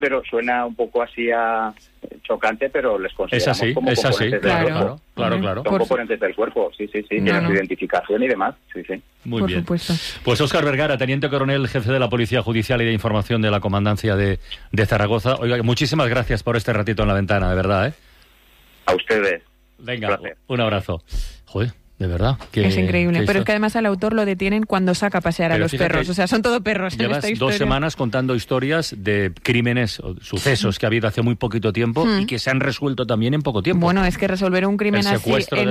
pero suena un poco así a chocante, pero les consideramos como componentes del cuerpo. Claro. Son componentes del cuerpo, sí, tienen su identificación y demás, sí. Muy Por bien. supuesto. Pues Óscar Vergara, teniente coronel, jefe de la Policía Judicial y de Información de la Comandancia de Zaragoza. Oiga, muchísimas gracias por este ratito en la ventana, de verdad, ¿eh? A ustedes. Venga, un abrazo. Joder, de verdad. Es increíble, pero es que además al autor lo detienen cuando saca a pasear a los perros. O sea, son todo perros en esta historia. 2 semanas contando historias de crímenes o sucesos que ha habido hace muy poquito tiempo y que se han resuelto también en poco tiempo. Bueno, es que resolver un crimen así